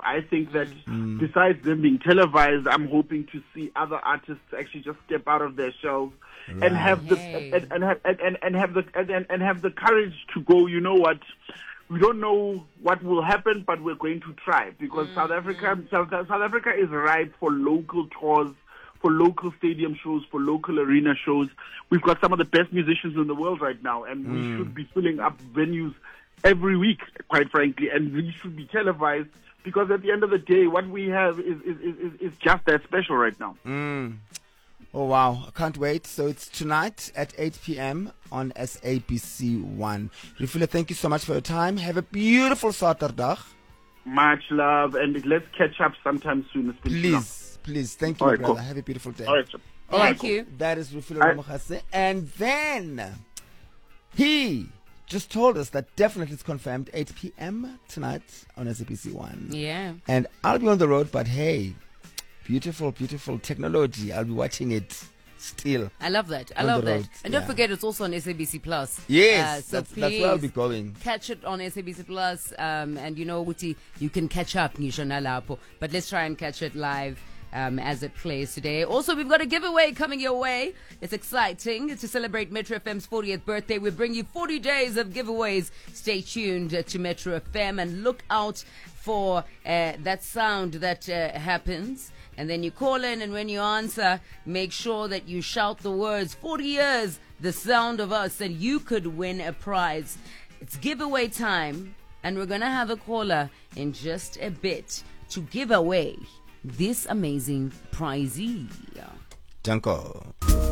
I think that besides them being televised, I'm hoping to see other artists actually just step out of their shells and have the and have the courage to go. You know what? We don't know what will happen, but we're going to try, because South Africa is ripe for local tours, for local stadium shows, for local arena shows. We've got some of the best musicians in the world right now, and we should be filling up venues every week, quite frankly, and we should be televised, because at the end of the day, what we have is just that special right now. Oh, wow. I can't wait. So it's tonight at 8 p.m. on SABC1. Refila, thank you so much for your time. Have a beautiful Saterdag. Much love, and let's catch up sometime soon. Please. Thank you, right, brother. cool. Have a beautiful day. All right, Thank you. That is Refila Ramokgase. And then he just told us that definitely it's confirmed 8 p.m. tonight on SABC1. Yeah. And I'll be on the road, but hey, beautiful technology. I'll be watching it still. I love that. road, And don't forget, it's also on SABC Plus. Yes, so that's where I'll be going. Catch it on SABC Plus. And you know, Uti, you can catch up, Nisha Nalapo. But let's try and catch it live as it plays today. Also, we've got a giveaway coming your way. It's exciting. To celebrate Metro FM's 40th birthday, we bring you 40 days of giveaways. Stay tuned to Metro FM and look out for that sound that happens. And then you call in, and when you answer, make sure that you shout the words 40 years, the sound of us, and you could win a prize. It's giveaway time, and we're going to have a caller in just a bit to give away this amazing prizee. Danko.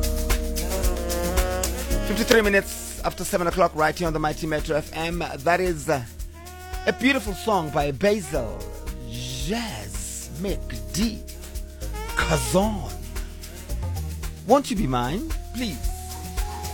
53 minutes after 7 o'clock right here on the Mighty Metro FM. That is a beautiful song by Basil Jazz McD. Kazan. Won't you be mine? Please.